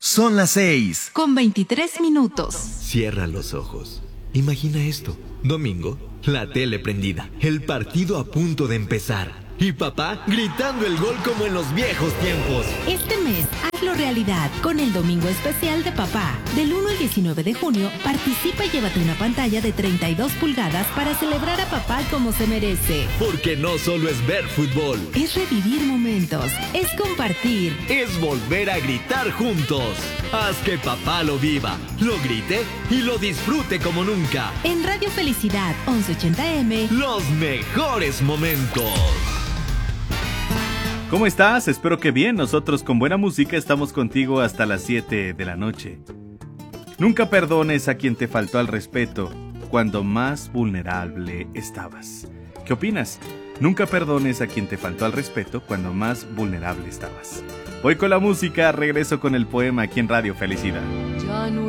Son las 6:23. Cierra los ojos. Imagina esto. Domingo, la tele prendida, el partido a punto de empezar. Y papá gritando el gol como en los viejos tiempos. Este mes, hazlo realidad con el Domingo Especial de Papá. Del 1 al 19 de junio, participa y llévate una pantalla de 32 pulgadas para celebrar a papá como se merece. Porque no solo es ver fútbol. Es revivir momentos, es compartir. Es volver a gritar juntos. Haz que papá lo viva, lo grite y lo disfrute como nunca. En Radio Felicidad 1180M. Los mejores momentos. ¿Cómo estás? Espero que bien. Nosotros con buena música estamos contigo hasta las 7 de la noche. Nunca perdones a quien te faltó al respeto cuando más vulnerable estabas. ¿Qué opinas? Nunca perdones a quien te faltó al respeto cuando más vulnerable estabas. Voy con la música, regreso con el poema aquí en Radio Felicidad. Ya no